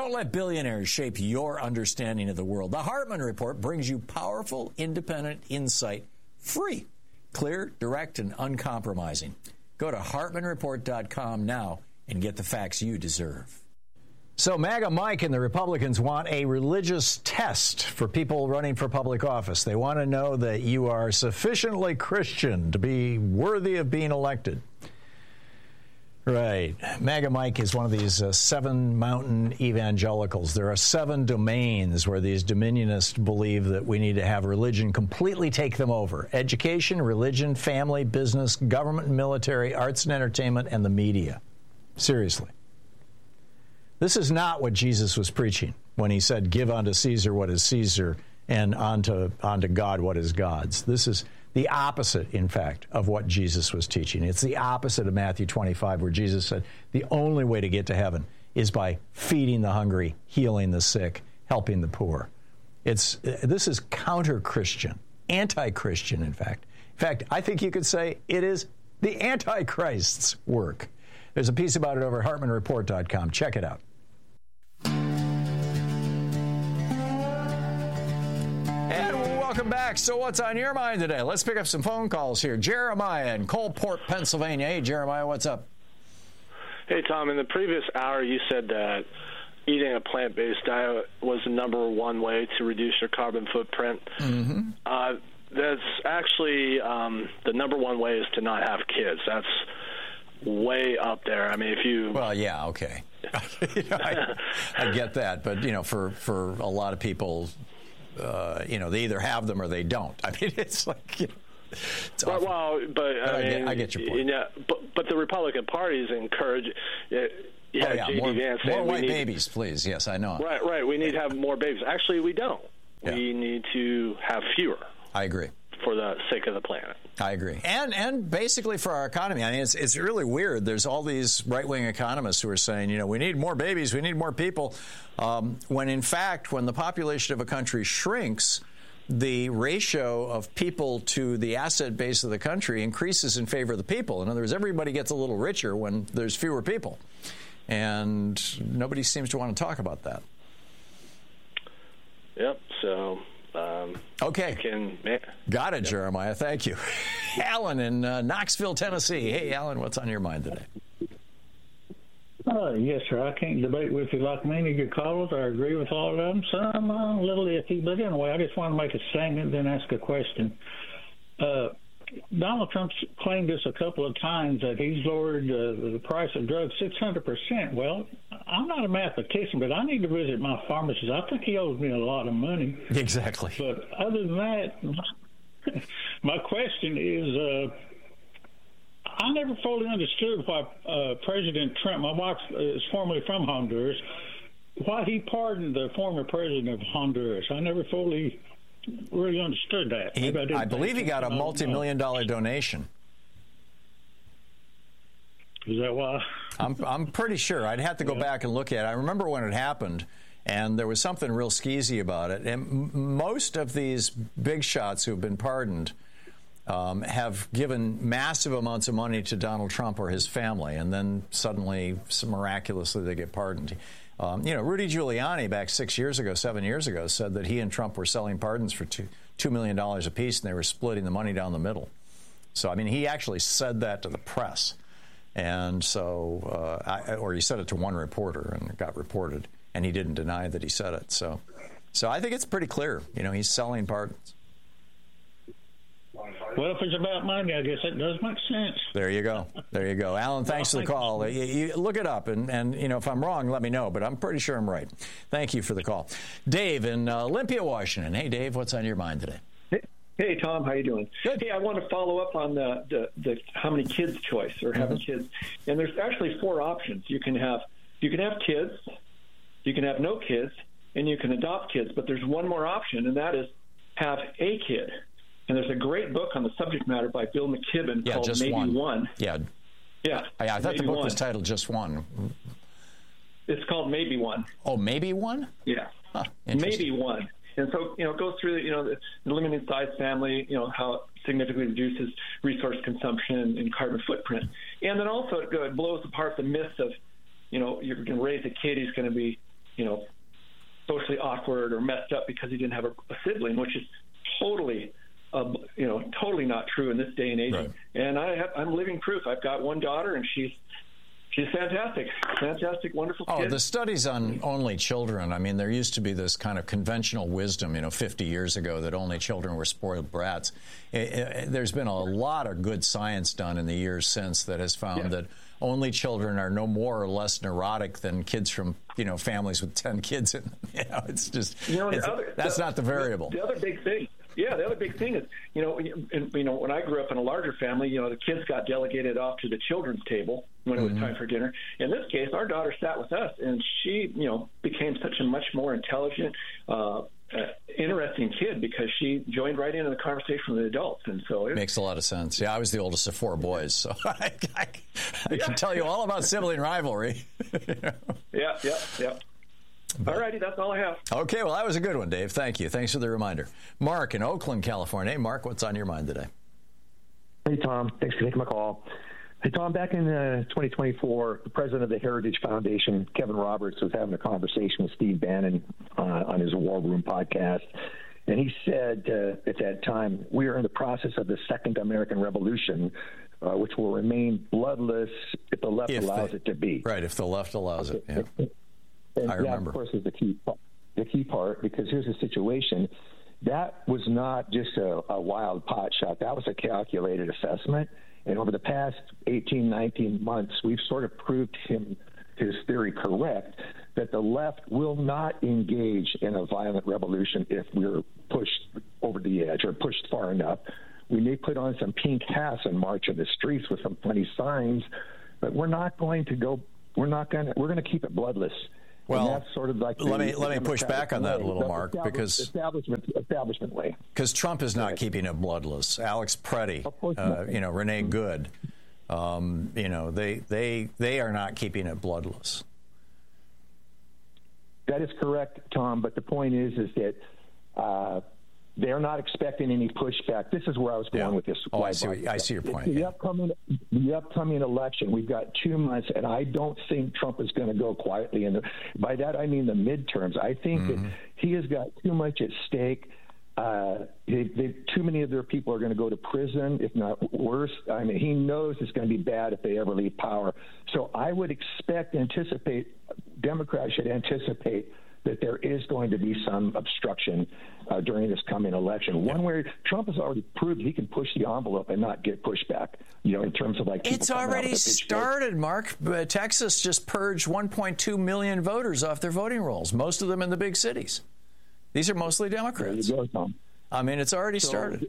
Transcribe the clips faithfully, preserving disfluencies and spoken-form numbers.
Don't let billionaires shape your understanding of the world. The Hartman Report brings you powerful, independent insight, free, clear, direct, and uncompromising. Go to Hartman Report dot com now and get the facts you deserve. So MAGA Mike and the Republicans want a religious test for people running for public office. They want to know that you are sufficiently Christian to be worthy of being elected. Right. MAGA Mike is one of these uh, seven mountain evangelicals. There are seven domains where these dominionists believe that we need to have religion completely take them over. Education, religion, family, business, government, military, arts and entertainment, and the media. Seriously. This is not what Jesus was preaching when he said, give unto Caesar what is Caesar and unto, unto God what is God's. This is the opposite, in fact, of what Jesus was teaching. It's the opposite of Matthew twenty-five, where Jesus said the only way to get to heaven is by feeding the hungry, healing the sick, helping the poor. It's this is counter-Christian, anti-Christian, in fact. In fact, I think you could say it is the Antichrist's work. There's a piece about it over at Hartman Report dot com. Check it out. And welcome back. So what's on your mind today? Let's pick up some phone calls here. Jeremiah in Coalport, Pennsylvania. Hey, Jeremiah, what's up? Hey, Tom. In the previous hour, you said that eating a plant-based diet was the number one way to reduce your carbon footprint. Mm-hmm. Uh, that's actually um, the number one way is to not have kids. That's way up there. I mean, if you... Well, yeah, okay. you know, I, I get that. But, you know, for, for a lot of people, uh, you know, they either have them or they don't. I mean, it's like... You know, it's well, well, but, but I, I, mean, get, I get your point. You know, but, but the Republican Party is encourage... Uh, yeah, oh, yeah, J D more, Vance more saying white we need, babies, please. Yes, I know. Right, right. We need to have more babies. Actually, we don't. Yeah. We need to have fewer. I agree. For the sake of the planet. I agree. And and basically for our economy. I mean, it's it's really weird. There's all these right-wing economists who are saying, you know, we need more babies, we need more people, um, when in fact, when the population of a country shrinks, the ratio of people to the asset base of the country increases in favor of the people. In other words, everybody gets a little richer when there's fewer people. And nobody seems to want to talk about that. Yep, so... Um, okay. Can, Got it, yep. Jeremiah. Thank you. Alan in uh, Knoxville, Tennessee. Hey, Alan, what's on your mind today? Uh, yes, sir. I can't debate with you like many of your callers. I agree with all of them. Some uh, a little iffy, but anyway, I just want to make a statement, then ask a question. Uh, Donald Trump's claimed this a couple of times that he's lowered uh, the price of drugs six hundred percent. Well, I'm not a mathematician, but I need to visit my pharmacist. I think he owes me a lot of money. Exactly. But other than that, my question is, uh, I never fully understood why uh, President Trump, my wife is formerly from Honduras, why he pardoned the former president of Honduras. I never fully really understood that. He, I, I believe he got a multi-million dollar donation. Is that why? I'm I'm pretty sure. I'd have to go yeah. back and look at it. I remember when it happened, and there was something real skeezy about it. And m- most of these big shots who have been pardoned um, have given massive amounts of money to Donald Trump or his family, and then suddenly, miraculously, they get pardoned. Um, you know, Rudy Giuliani back six years ago, seven years ago, said that he and Trump were selling pardons for two, two million dollars apiece, and they were splitting the money down the middle. So, I mean, he actually said that to the press. And so, uh, I, or he said it to one reporter, and it got reported, and he didn't deny that he said it. So, so I think it's pretty clear. You know, he's selling pardons. Well, if it's about money, I guess that does make sense. There you go. There you go. Alan, thanks well, for the call. You, you look it up, and, and, you know, if I'm wrong, let me know, but I'm pretty sure I'm right. Thank you for the call. Dave in uh, Olympia, Washington. Hey, Dave, what's on your mind today? Hey, hey Tom, how you doing? Good. Hey, I want to follow up on the, the, the how many kids choice or having mm-hmm. kids. And there's actually four options. You can have you can have kids, you can have no kids, and you can adopt kids. But there's one more option, and that is have a kid. And there's a great book on the subject matter by Bill McKibben yeah, called just Maybe One. One. Yeah. Yeah. I, I thought Maybe the book one. was titled Just One. It's called Maybe One. Oh, Maybe One? Yeah. Huh, Maybe One. And so, you know, it goes through, you know, the limited size family, you know, how it significantly reduces resource consumption and carbon footprint. And then also it, it blows apart the myths of, you know, you're going to raise a kid, he's going to be you know, socially awkward or messed up because he didn't have a, a sibling, which is totally, uh, you know, totally not true in this day and age. Right. And I have, I'm living proof. I've got one daughter, and she's she's fantastic, fantastic, wonderful kid. Oh, the studies on only children. I mean, there used to be this kind of conventional wisdom, you know, fifty years ago that only children were spoiled brats. It, it, there's been a lot of good science done in the years since that has found yeah. that only children are no more or less neurotic than kids from, you know, families with ten kids in them. You know, it's just, you know, it's, other, that's the, not the variable. The, the other big thing. Yeah, the other big thing is, you know, in, you know, when I grew up in a larger family, you know, the kids got delegated off to the children's table when it was mm-hmm. time for dinner. In this case, our daughter sat with us, and she, you know, became such a much more intelligent, uh, uh, interesting kid because she joined right into the conversation with the adults, and so it makes a lot of sense. Yeah, I was the oldest of four boys, so I, I, I yeah. can tell you all about sibling rivalry. You know? Yeah, yeah, yeah. All righty, that's all I have. Okay, well, that was a good one, Dave. Thank you. Thanks for the reminder. Mark in Oakland, California. Hey, Mark, what's on your mind today? Hey, Tom. Thanks for taking my call. Hey, Tom, back in uh, twenty twenty-four, the president of the Heritage Foundation, Kevin Roberts, was having a conversation with Steve Bannon uh, on his War Room podcast. And he said uh, at that time, we are in the process of the Second American Revolution, uh, which will remain bloodless if the left if allows they, it to be. Right, if the left allows it, yeah. And I that, remember. of course, is the key, the key part, because here's the situation. That was not just a, a wild pot shot. That was a calculated assessment. And over the past eighteen, nineteen months, we've sort of proved him his theory correct, that the left will not engage in a violent revolution if we're pushed over the edge or pushed far enough. We may put on some pink hats and march in the streets with some funny signs, but we're not going to go, we're not going to, we're going to keep it bloodless. Well, and that's sort of like let the, me let me push back on that a little, Mark, because establishment establishment way. Because Trump is not right. keeping it bloodless. Alex Preddy, uh, you know, Renee Good, um, you know, they they they are not keeping it bloodless. That is correct, Tom. But the point is, is that uh, they're not expecting any pushback. This is where I was going yeah. with this. Oh, I see. What, I see your point. The yeah. upcoming, the upcoming election, we've got two months, and I don't think Trump is going to go quietly. And by that, I mean the midterms. I think mm-hmm. that he has got too much at stake. Uh, they, they, too many of their people are going to go to prison, if not worse. I mean, he knows it's going to be bad if they ever leave power. So I would expect, anticipate, Democrats should anticipate that there is going to be some obstruction uh, during this coming election. One where Trump has already proved he can push the envelope and not get pushback, you know, in terms of like... It's already started, Mark. Uh, Texas just purged one point two million voters off their voting rolls, most of them in the big cities. These are mostly Democrats. There you go, Tom. I mean, it's already so, started.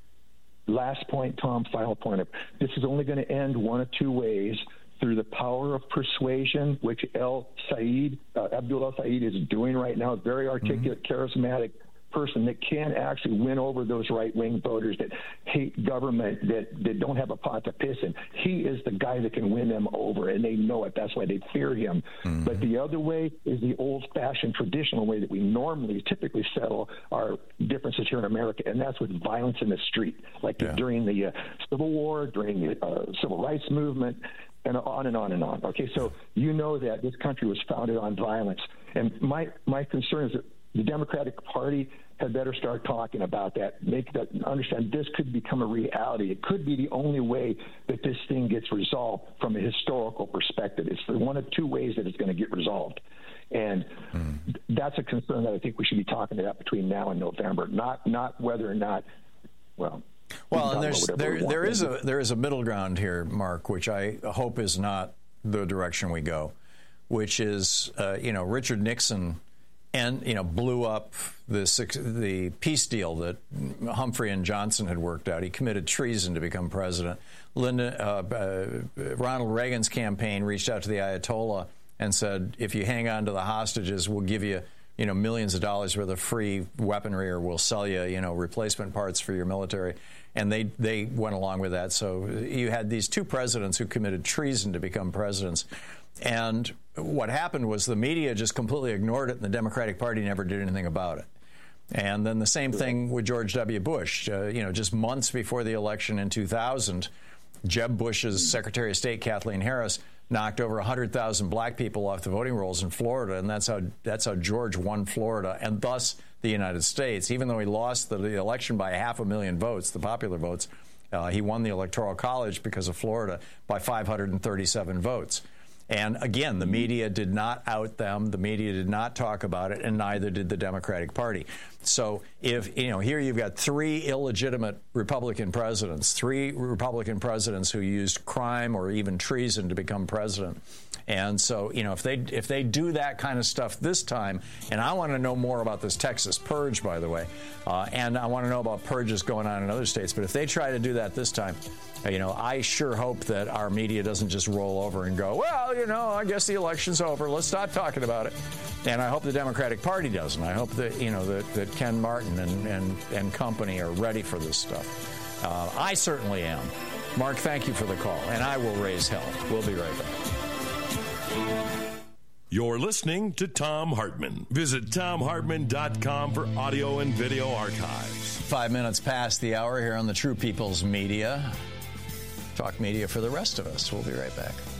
Last point, Tom, final point. This is only going to end one of two ways: through the power of persuasion, which El Said, uh, Abdul El Said is doing right now, a very articulate, mm-hmm. charismatic person that can actually win over those right-wing voters that hate government, that, that don't have a pot to piss in. He is the guy that can win them over, and they know it. That's why they fear him. Mm-hmm. But the other way is the old-fashioned, traditional way that we normally, typically settle our differences here in America, and that's with violence in the street, like yeah. during the uh, Civil War, during the uh, Civil Rights Movement, and on and on and on. Okay, so you know that this country was founded on violence. And my, my concern is that the Democratic Party had better start talking about that, make that understand this could become a reality. It could be the only way that this thing gets resolved from a historical perspective. It's the one of two ways that it's going to get resolved. And mm. that's a concern that I think we should be talking about between now and November, not not whether or not, well... Well, and there's there there is a there is a middle ground here, Mark, which I hope is not the direction we go, which is uh, you know Richard Nixon, and you know blew up this the peace deal that Humphrey and Johnson had worked out. He committed treason to become president. Lyndon, uh, uh, Ronald Reagan's campaign reached out to the Ayatollah and said, if you hang on to the hostages, we'll give you. you know, millions of dollars worth of free weaponry, or we'll sell you, you know, replacement parts for your military. And they, they went along with that. So you had these two presidents who committed treason to become presidents. And what happened was the media just completely ignored it, and the Democratic Party never did anything about it. And then the same thing with George W. Bush. Uh, you know, just months before the election in two thousand, Jeb Bush's Secretary of State, Kathleen Harris, knocked over one hundred thousand black people off the voting rolls in Florida, and that's how that's how George won Florida and thus the United States. Even though he lost the, the election by half a million votes, the popular votes, uh, he won the Electoral College because of Florida by five hundred thirty-seven votes. And again, the media did not out them. The media did not talk about it, and neither did the Democratic Party. So if, you know, here you've got three illegitimate Republican presidents, three Republican presidents who used crime or even treason to become president. And so, you know, if they if they do that kind of stuff this time, and I want to know more about this Texas purge, by the way, uh, and I want to know about purges going on in other states. But if they try to do that this time, you know, I sure hope that our media doesn't just roll over and go, well, you know, I guess the election's over. Let's stop talking about it. And I hope the Democratic Party doesn't. I hope that, you know, that, that Ken Martin and, and, and company are ready for this stuff. Uh, I certainly am. Mark, thank you for the call, and I will raise hell. We'll be right back. You're listening to Thom Hartmann. Visit Thom Hartmann dot com for audio and video archives. Five minutes past the hour here on the True People's Media. Talk media for the rest of us. We'll be right back.